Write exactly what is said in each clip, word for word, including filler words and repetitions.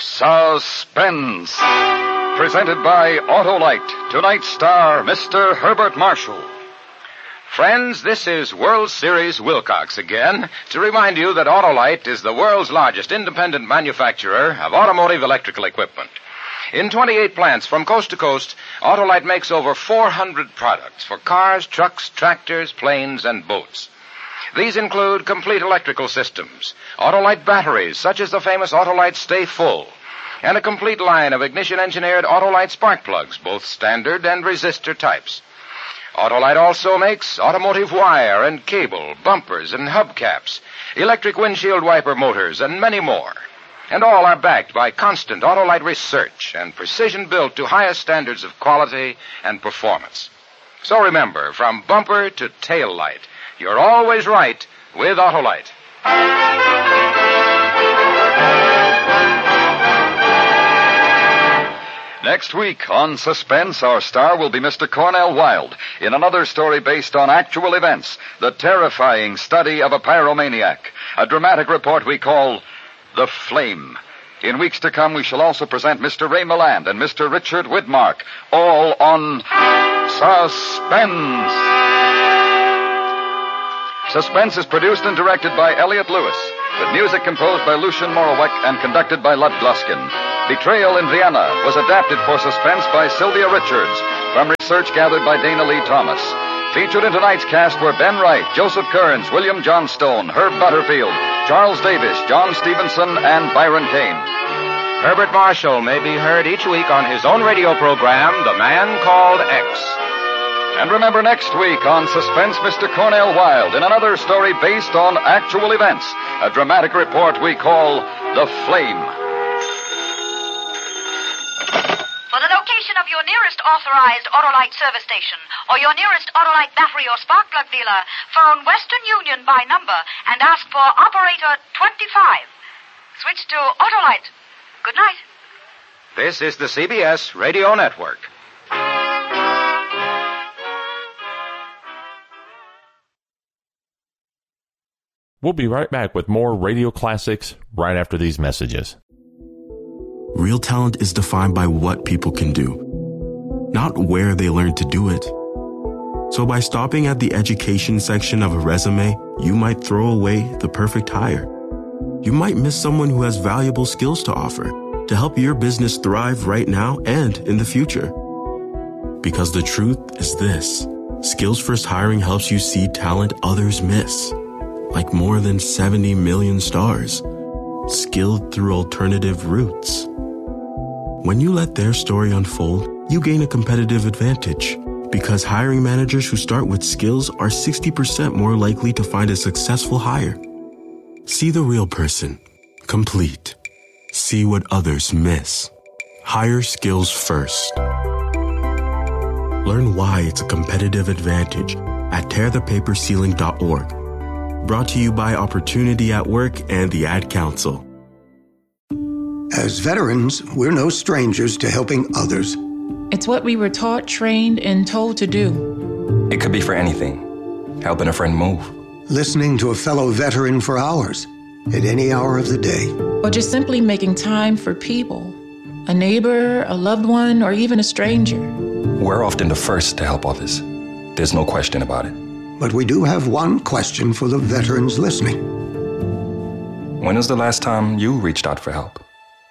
Suspense. Presented by Autolite. Tonight's star, Mister Herbert Marshall. Friends, this is World Series Wilcox again to remind you that Autolite is the world's largest independent manufacturer of automotive electrical equipment. In twenty-eight plants from coast to coast, Autolite makes over four hundred products for cars, trucks, tractors, planes, and boats. These include complete electrical systems, Autolite batteries, such as the famous Autolite Stay Full, and a complete line of ignition-engineered Autolite spark plugs, both standard and resistor types. Autolite also makes automotive wire and cable, bumpers and hubcaps, electric windshield wiper motors, and many more. And all are backed by constant Autolite research and precision built to highest standards of quality and performance. So remember, from bumper to tail light, you're always right with Autolite. Next week on Suspense, our star will be Mister Cornell Wilde in another story based on actual events, the terrifying study of a pyromaniac, a dramatic report we call The Flame. In weeks to come, we shall also present Mister Ray Milland and Mister Richard Widmark, all on Suspense. Suspense is produced and directed by Elliot Lewis, with music composed by Lucian Morowek and conducted by Lud Gluskin. Betrayal in Vienna was adapted for Suspense by Sylvia Richards from research gathered by Dana Lee Thomas. Featured in tonight's cast were Ben Wright, Joseph Kearns, William Johnstone, Herb Butterfield, Charles Davis, John Stevenson, and Byron Kane. Herbert Marshall may be heard each week on his own radio program, The Man Called X. And remember next week on Suspense, Mister Cornell Wilde in another story based on actual events, a dramatic report we call The Flame. For the location of your nearest authorized Autolite service station or your nearest Autolite battery or spark plug dealer, phone Western Union by number and ask for operator twenty-five. Switch to Autolite. Good night. This is the C B S Radio Network. We'll be right back with more radio classics right after these messages. Real talent is defined by what people can do, not where they learn to do it. So by stopping at the education section of a resume, you might throw away the perfect hire. You might miss someone who has valuable skills to offer to help your business thrive right now and in the future. Because the truth is this: Skills First Hiring helps you see talent others miss. Like more than seventy million stars, skilled through alternative routes. When you let their story unfold, you gain a competitive advantage because hiring managers who start with skills are sixty percent more likely to find a successful hire. See the real person, complete. See what others miss. Hire skills first. Learn why it's a competitive advantage at tear the paper ceiling dot org. Brought to you by Opportunity at Work and the Ad Council. As veterans, we're no strangers to helping others. It's what we were taught, trained, and told to do. It could be for anything. Helping a friend move. Listening to a fellow veteran for hours, at any hour of the day. Or just simply making time for people. A neighbor, a loved one, or even a stranger. We're often the first to help others. There's no question about it. But we do have one question for the veterans listening. When was the last time you reached out for help?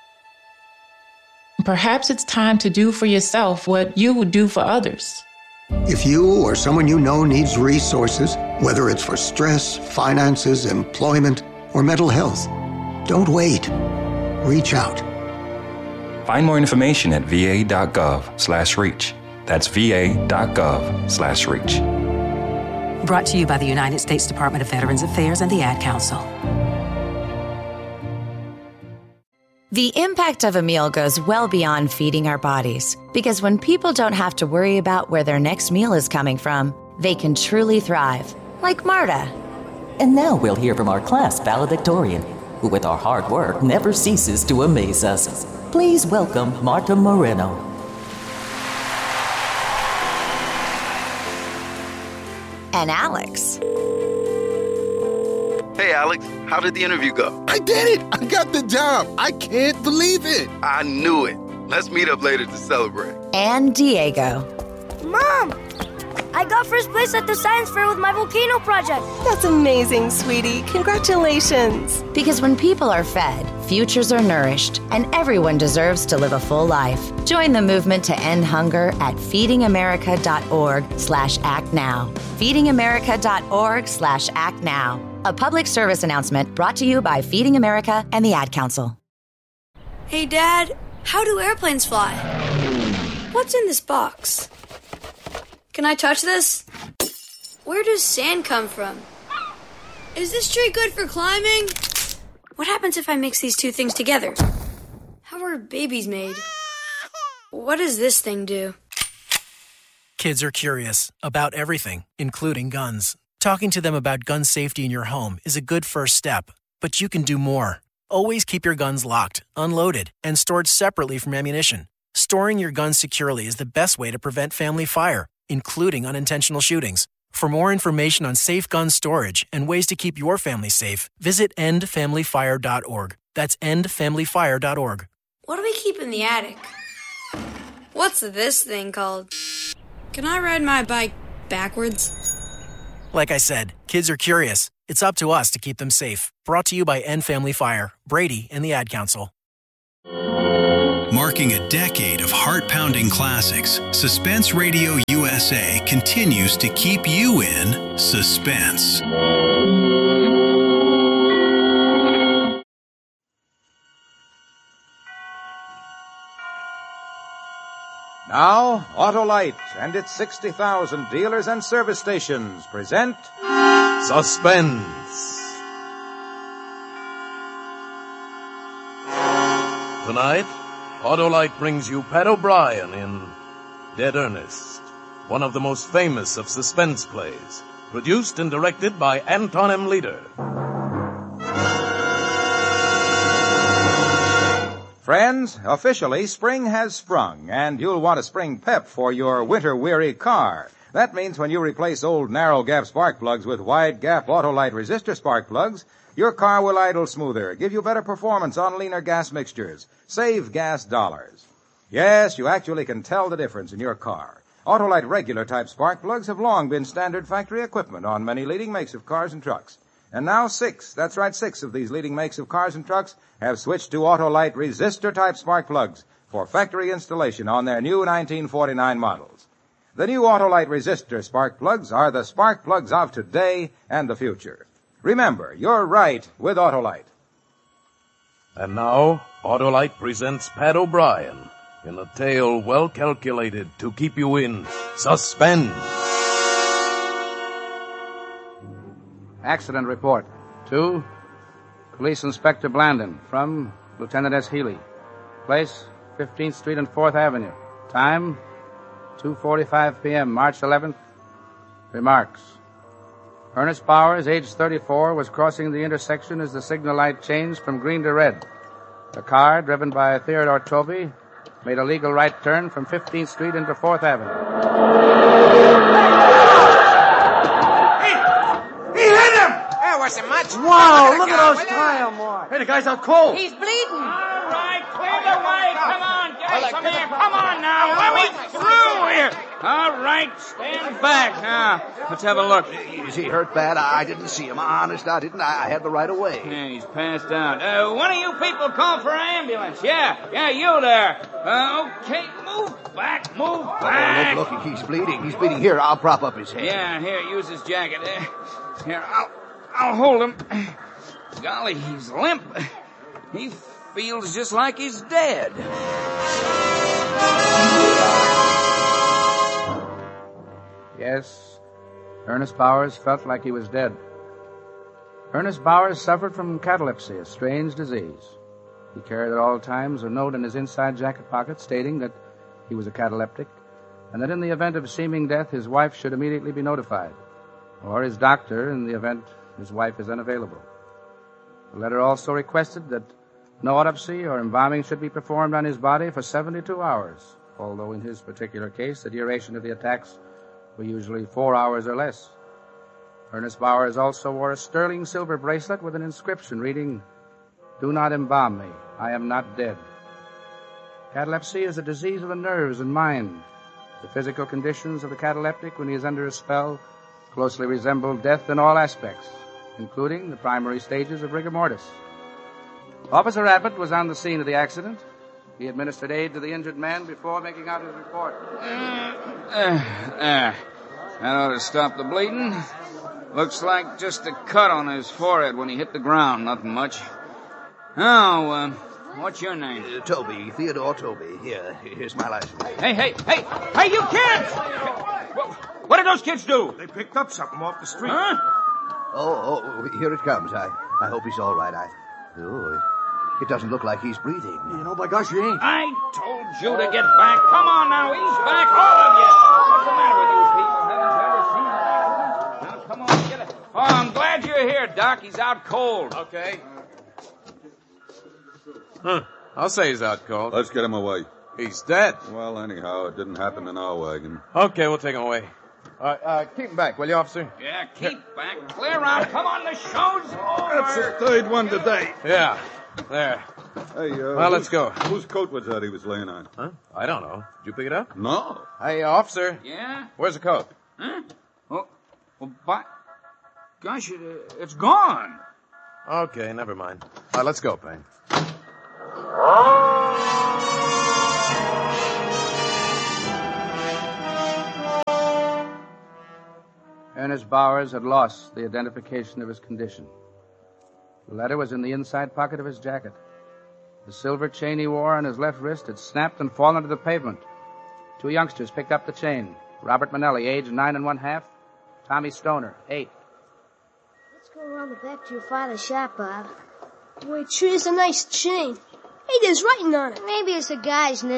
Perhaps it's time to do for yourself what you would do for others. If you or someone you know needs resources, whether it's for stress, finances, employment, or mental health, don't wait. Reach out. Find more information at va.gov slash reach. That's va.gov slash reach. Brought to you by the United States Department of Veterans Affairs and the Ad Council. The impact of a meal goes well beyond feeding our bodies, because when people don't have to worry about where their next meal is coming from, they can truly thrive, like Marta. And now we'll hear from our class valedictorian, who with our hard work never ceases to amaze us. Please welcome Marta Moreno. And Alex. Hey, Alex. how did the interview go? I did it! I got the job! I can't believe it! I knew it. Let's meet up later to celebrate. And Diego. Mom! I got first place at the science fair with my volcano project. That's amazing, sweetie. Congratulations. Because when people are fed, futures are nourished, and everyone deserves to live a full life. Join the movement to end hunger at feedingamerica.org slash act now. feedingamerica.org slash act now. A public service announcement brought to you by Feeding America and the Ad Council. Hey, Dad, how do airplanes fly? What's in this box? Can I touch this? Where does sand come from? Is this tree good for climbing? What happens if I mix these two things together? How are babies made? What does this thing do? Kids are curious about everything, including guns. Talking to them about gun safety in your home is a good first step, but you can do more. Always keep your guns locked, unloaded, and stored separately from ammunition. Storing your guns securely is the best way to prevent family fire, including unintentional shootings. For more information on safe gun storage and ways to keep your family safe, visit end family fire dot org. That's end family fire dot org. What do we keep in the attic? What's this thing called? Can I ride my bike backwards? Like I said, kids are curious. It's up to us to keep them safe. Brought to you by End Family Fire, Brady, and the Ad Council. Marking a decade of heart-pounding classics, Suspense Radio U S A continues to keep you in suspense. Now, Autolite and its sixty thousand dealers and service stations present Suspense. Tonight, Autolite brings you Pat O'Brien in Dead Earnest, one of the most famous of suspense plays, produced and directed by Anton M. Leader. Friends, officially, spring has sprung, and you'll want a spring pep for your winter-weary car. That means when you replace old narrow-gap spark plugs with wide-gap Autolite resistor spark plugs, your car will idle smoother, give you better performance on leaner gas mixtures, save gas dollars. Yes, you actually can tell the difference in your car. Autolite regular-type spark plugs have long been standard factory equipment on many leading makes of cars and trucks. And now six, that's right, six of these leading makes of cars and trucks have switched to Autolite resistor-type spark plugs for factory installation on their new nineteen forty-nine models. The new Autolite resistor spark plugs are the spark plugs of today and the future. Remember, you're right with Autolite. And now, Autolite presents Pat O'Brien in a tale well calculated to keep you in suspense. Accident report. To Police Inspector Blandon from Lieutenant S. Healy. Place, fifteenth Street and fourth Avenue. Time, two forty-five p.m., March eleventh. Remarks. Ernest Bowers, age thirty-four, was crossing the intersection as the signal light changed from green to red. The car, driven by Theodore Toby, made a legal right turn from fifteenth Street into fourth Avenue. He hit him! That wasn't much. Wow, look at those tire marks. Hey, the guy's out cold. He's bleeding. All right, clear the way. Come on, guys, come here. Come on now. Let me through here. All right, stand back now. Let's have a look. Is he hurt bad? I didn't see him. Honest, I didn't. I had the right of way. Yeah, he's passed out. Uh, one of you people call for an ambulance. Yeah, yeah, you there. Uh, okay, move back, move back. Oh, look, look, he's bleeding. He's bleeding. Here, I'll prop up his head. Yeah, here, use his jacket. Uh, here, I'll, I'll hold him. Golly, he's limp. He feels just like he's dead. Yes, Ernest Bowers felt like he was dead. Ernest Bowers suffered from catalepsy, a strange disease. He carried at all times a note in his inside jacket pocket stating that he was a cataleptic, and that in the event of seeming death, his wife should immediately be notified, or his doctor in the event his wife is unavailable. The letter also requested that no autopsy or embalming should be performed on his body for seventy-two hours, although in his particular case, the duration of the attacks were usually four hours or less. Ernest Bowers also wore a sterling silver bracelet with an inscription reading, "Do not embalm me. I am not dead." Catalepsy is a disease of the nerves and mind. The physical conditions of the cataleptic when he is under a spell closely resemble death in all aspects, including the primary stages of rigor mortis. Officer Abbott was on the scene of the accident. He administered aid to the injured man before making out his report. Uh, uh, uh, that ought to stop the bleeding. Looks like just a cut on his forehead when he hit the ground. Nothing much. Oh, uh, what's your name? Uh, Toby, Theodore Toby. Here, here's my license. Hey, hey, hey! Hey, you kids! What did those kids do? They picked up something off the street. Huh? Oh, oh, here it comes. I, I hope he's all right. I, oh, it doesn't look like he's breathing. You know, by gosh, he ain't. I told you to get back. Come on now, ease back, all of you. What's the matter with you people? Haven't you ever seen that? Now, come on, get it. Oh, I'm glad you're here, Doc. He's out cold. Okay. Huh. I'll say he's out cold. Let's get him away. He's dead. Well, anyhow, it didn't happen in our wagon. Okay, we'll take him away. Uh, uh, keep him back, will you, officer? Yeah, keep back. Clear out. Come on, the show's over. That's the third one today. Yeah. There. Hey, uh... Well, let's go. Whose coat was that he was laying on? Huh? I don't know. Did you pick it up? No. Hey, uh, officer. Yeah? Where's the coat? Huh? Well, well by... Gosh, it, uh, it's gone. Okay, never mind. All right, let's go, Payne. Ernest Bowers had lost the identification of his condition. The letter was in the inside pocket of his jacket. The silver chain he wore on his left wrist had snapped and fallen to the pavement. Two youngsters picked up the chain. Robert Manelli, age nine and one half. Tommy Stoner, eight. Let's go around the back to your father's shop, Bob. Boy, it sure is a nice chain. Hey, there's writing on it. Maybe it's a guy's name.